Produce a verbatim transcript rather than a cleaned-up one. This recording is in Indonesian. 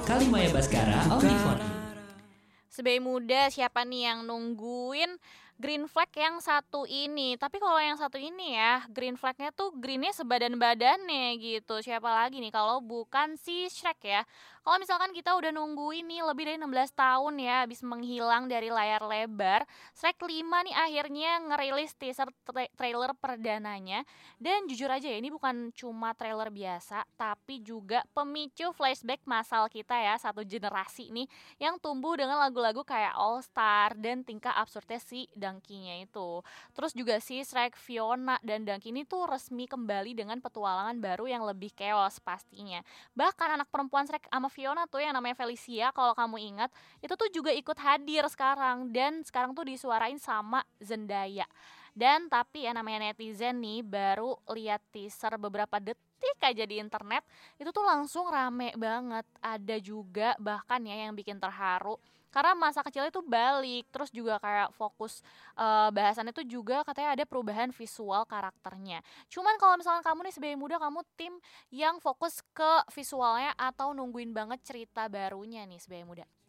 Kalimaya Baskara Omnivore. Sebagai muda, siapa nih yang nungguin green flag yang satu ini? Tapi kalau yang satu ini ya, green flagnya tuh greennya sebadan-badannya gitu. Siapa lagi nih kalau bukan si Shrek ya? Kalau misalkan kita udah nunggu ini lebih dari enam belas tahun ya, habis menghilang dari layar lebar, Shrek lima nih akhirnya ngerilis teaser tra- trailer perdananya. Dan jujur aja ya, ini bukan cuma trailer biasa, tapi juga pemicu flashback masal kita ya, satu generasi nih yang tumbuh dengan lagu-lagu kayak All Star dan tingkah absurdnya si Donkey-nya itu. Terus juga si Shrek, Fiona, dan Donkey ini tuh resmi kembali dengan petualangan baru yang lebih chaos pastinya. Bahkan anak perempuan Shrek sama Fiona tuh yang namanya Felicia, kalau kamu ingat, itu tuh juga ikut hadir sekarang. Dan sekarang tuh disuarain sama Zendaya. Dan tapi ya namanya netizen nih baru lihat teaser beberapa detik aja di internet, itu tuh langsung rame banget. Ada juga bahkan ya yang bikin terharu karena masa kecilnya tuh balik, terus juga kayak fokus eh, bahasannya tuh juga katanya ada perubahan visual karakternya. Cuman kalau misalnya kamu nih sebagai muda, kamu tim yang fokus ke visualnya atau nungguin banget cerita barunya nih sebagai muda?